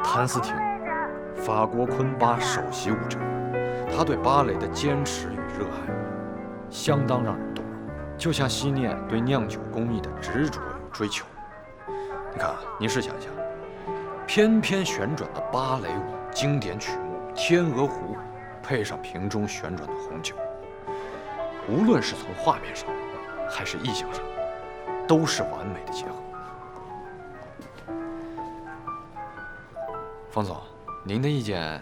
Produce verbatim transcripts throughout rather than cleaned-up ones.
谭嗣庭，法国昆巴首席武者，他对芭蕾的坚持与热爱，相当让人动容，就像希涅对酿酒工艺的执着与追求。你看啊，你试想一下，翩翩旋转的芭蕾舞经典曲目《天鹅湖》，配上瓶中旋转的红酒，无论是从画面上，还是意象上，都是完美的结合。方总，您的意见？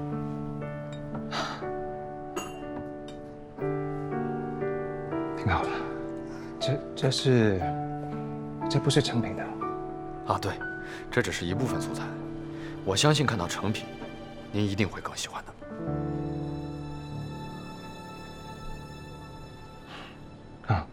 挺好的，这这是，这不是成品的。 啊，对，这只是一部分素材。我相信看到成品，您一定会更喜欢的。 啊。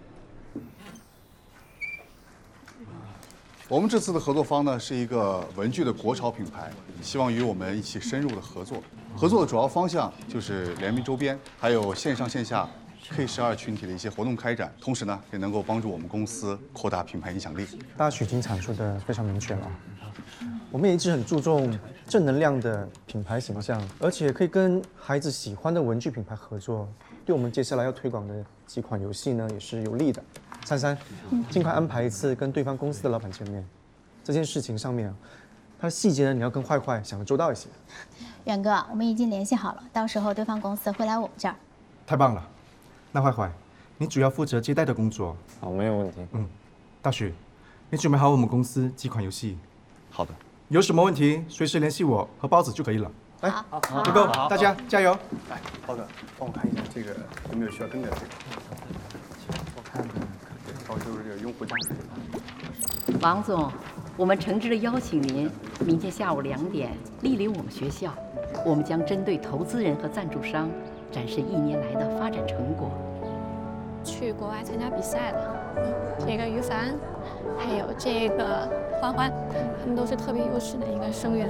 我们这次的合作方呢是一个文具的国潮品牌，希望与我们一起深入的合作。合作的主要方向就是联名周边，还有线上线下 K 十二群体的一些活动开展，同时呢也能够帮助我们公司扩大品牌影响力。 大曲已经阐述的非常明确了，我们也一直很注重正能量的品牌形象，而且可以跟孩子喜欢的文具品牌合作，对我们接下来要推广的几款游戏呢也是有利的。珊珊，尽快安排一次跟对方公司的老板见面。这件事情上面，它的细节呢，你要跟坏坏想得周到一些。 远哥，我们已经联系好了，到时候对方公司会来我们这儿。 太棒了，那坏坏，你主要负责接待的工作。 好，没有问题。 嗯，大许，你准备好我们公司几款游戏？ 好的。 有什么问题随时联系我和包子就可以了。来， 好， 就够，大家加油！ 来，包哥，帮我看一下这个有没有需要更改的地方。我看看，哦，就是这个用户价值。 王总，我们诚挚地邀请您，明天下午两点莅临我们学校，我们将针对投资人和赞助商展示一年来的发展成果。 去国外参加比赛的，这个于凡，还有这个欢欢，他们都是特别优秀的一个生源。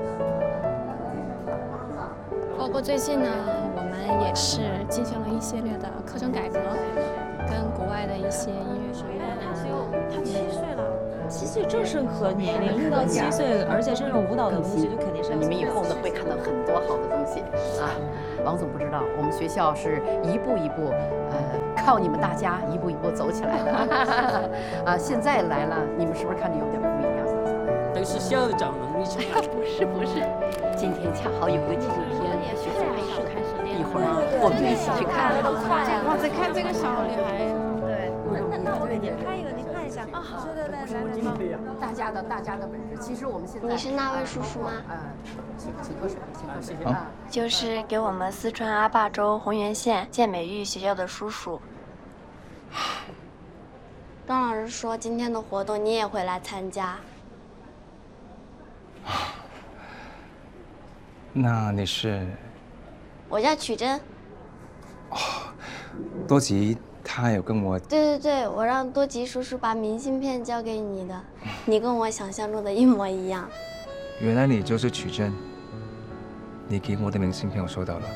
包括最近呢，我们也是进行了一系列的课程改革，跟国外的一些音乐学院啊。 他七岁了，七岁正是可年龄到七岁，而且这种舞蹈的东西就肯定是你们以后呢会看到很多好的东西啊。王总不知道，我们学校是一步一步，呃，靠你们大家一步一步走起来的。啊，现在来了，你们是不是看着有点不一样？ 都是校长能力强。 哎呀，不是不是，今天恰好有个纪录片，学生没事开始练，一会儿我们一起去看。 哇，再看这个小女孩。 对，那那我给您拍一个，您看一下。啊，好，对对对， 大家的大家的本事，其实我们现在。 你是那位叔叔吗？ 呃，请请喝水，请喝水啊。就是给我们四川阿坝州红原县健美育学校的叔叔。张老师说今天的活动你也会来参加。 那你是？ 我叫曲珍。 哦，多吉他有跟我…… 对对对，我让多吉叔叔把明信片交给你的，你跟我想象中的一模一样。 原来你就是曲珍，你给我的明信片我收到了。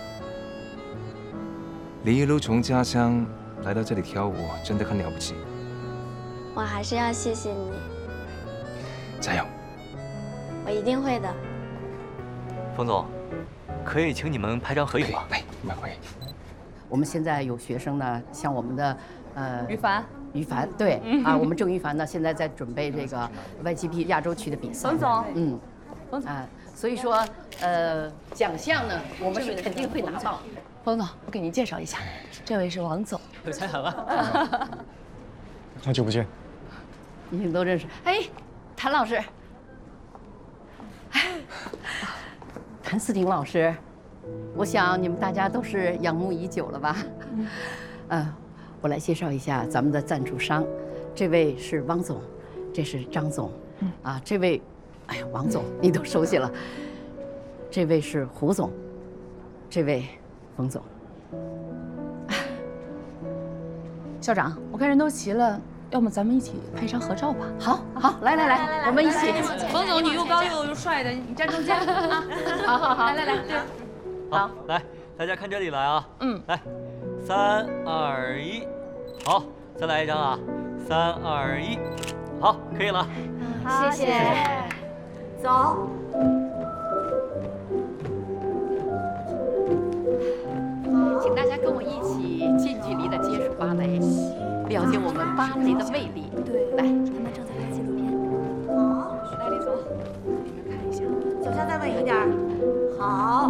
你一路从家乡来到这里跳舞，真的很了不起。 我还是要谢谢你。 加油！ 我一定会的。 冯总，可以请你们拍张合影吗？ 来，你们合影。 我们现在有学生呢，像我们的呃于凡， 于凡对啊，我们郑于凡呢现在在准备这个 Y G P 亚洲区的比赛。 冯总， 嗯，冯总啊，所以说呃奖项呢，我们是肯定会拿到。 冯总，我给您介绍一下，这位是王总。 有才好啊！ 好久不见， 你们都认识？哎，谭老师，哎，谭嗣庭老师。我想你们大家都是仰慕已久了吧？嗯，呃，我来介绍一下咱们的赞助商，这位是汪总，这是张总，嗯、啊，这位，哎呀，王总你都熟悉了，这位是胡总，这位冯总。 校长，我看人都齐了，要么咱们一起拍一张合照吧？ 好，好，来来来，我们一起。 冯总，你又高又又帅的，你站中间啊！ 好好好， 来来来，对。 好，来，大家看这里来啊！嗯，来，三二一，好，再来一张啊！三二一，好，可以了。 好，谢谢。走。 蕾，了解我们芭蕾的魅力。 对， 来， 他们正在拍纪录片。 好，来，李总，你们看一下，脚下再稳一点。好。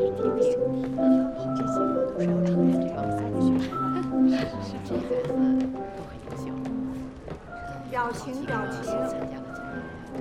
这些个都是要承认这个三学，是这孩子都很优秀。 表情，表情。 参加了。